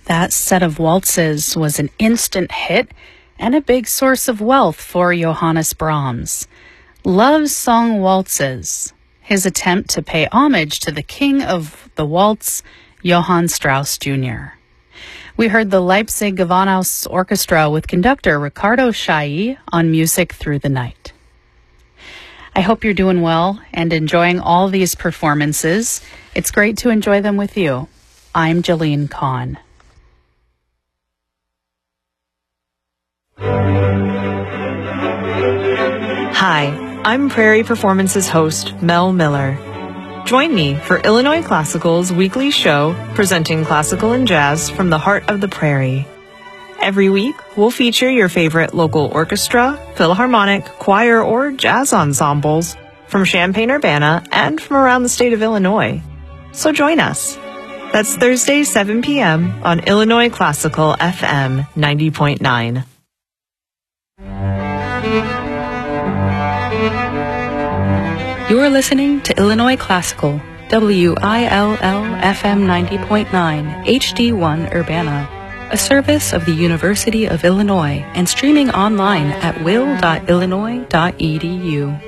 That set of waltzes was an instant hit and a big source of wealth for Johannes Brahms. Love's Song Waltzes, his attempt to pay homage to the king of the waltz, Johann Strauss Jr. We heard the Leipzig Gewandhaus Orchestra with conductor Ricardo Chailly on Music Through the Night. I hope you're doing well and enjoying all these performances. It's great to enjoy them with you. I'm Jolene Kahn. Hi, I'm Prairie Performances host Mel Miller. Join me for Illinois Classical's weekly show presenting classical and jazz from the heart of the Prairie. Every week, we'll feature your favorite local orchestra, philharmonic, choir, or jazz ensembles from Champaign-Urbana and from around the state of Illinois. So join us. That's Thursday, 7 p.m. on Illinois Classical FM 90.9. You're listening to Illinois Classical, WILL FM 90.9 HD1 Urbana, a service of the University of Illinois and streaming online at will.illinois.edu.